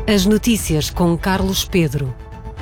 As notícias com Carlos Pedro.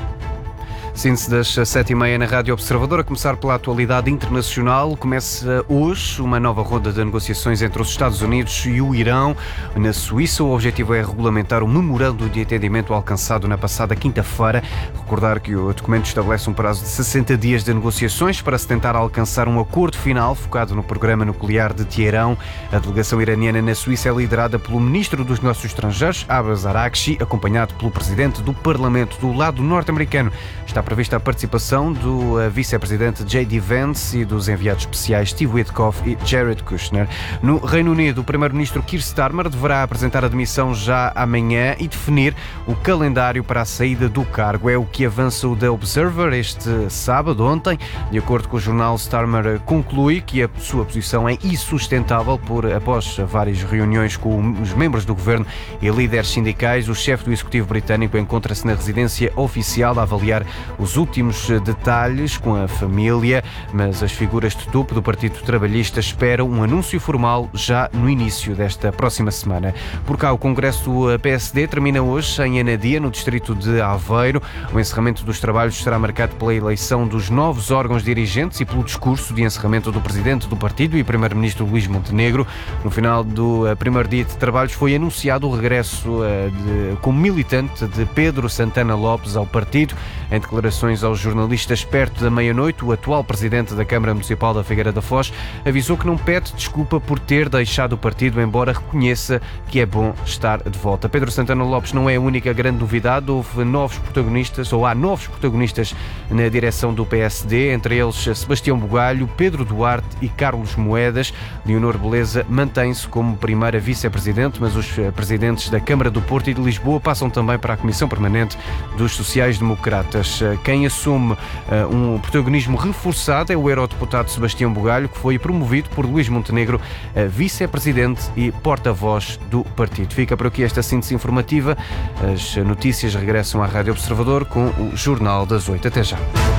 Síntese das 7h30 na Rádio Observador. A começar pela atualidade internacional. Começa hoje uma nova ronda de negociações entre os Estados Unidos e o Irão. Na Suíça, o objetivo é regulamentar o memorando de entendimento alcançado na passada quinta-feira. Recordar que o documento estabelece um prazo de 60 dias de negociações para se tentar alcançar um acordo final focado no programa nuclear de Teherão. A delegação iraniana na Suíça é liderada pelo ministro dos Negócios Estrangeiros, Abbas Araghchi, acompanhado pelo presidente do Parlamento. Do lado norte-americano está prevista a participação do vice-presidente J.D. Vance e dos enviados especiais Steve Witkoff e Jared Kushner. No Reino Unido, o primeiro-ministro Keir Starmer deverá apresentar a demissão já amanhã e definir o calendário para a saída do cargo. É o que avança o The Observer este sábado. Ontem, de acordo com o jornal, Starmer conclui que a sua posição é insustentável após várias reuniões com os membros do governo e líderes sindicais. O chefe do executivo britânico encontra-se na residência oficial a avaliar os últimos detalhes com a família, mas as figuras de topo do Partido Trabalhista esperam um anúncio formal já no início desta próxima semana. Por cá, o Congresso do PSD termina hoje em Anadia, no distrito de Aveiro. O encerramento dos trabalhos será marcado pela eleição dos novos órgãos dirigentes e pelo discurso de encerramento do presidente do partido e primeiro-ministro Luís Montenegro. No final do primeiro dia de trabalhos foi anunciado o regresso como militante de Pedro Santana Lopes ao partido. Em declarações aos jornalistas perto da meia-noite, o atual presidente da Câmara Municipal da Figueira da Foz avisou que não pede desculpa por ter deixado o partido, embora reconheça que é bom estar de volta. Pedro Santana Lopes não é a única grande novidade. Há novos protagonistas na direção do PSD, entre eles Sebastião Bugalho, Pedro Duarte e Carlos Moedas. Leonor Beleza mantém-se como primeira vice-presidente, mas os presidentes da Câmara do Porto e de Lisboa passam também para a Comissão Permanente dos Sociais-Democratas. Quem assume um protagonismo reforçado é o eurodeputado Sebastião Bugalho, que foi promovido por Luís Montenegro a vice-presidente e porta-voz do partido. Fica por aqui esta síntese informativa. As notícias regressam à Rádio Observador com o Jornal das 8. Até já.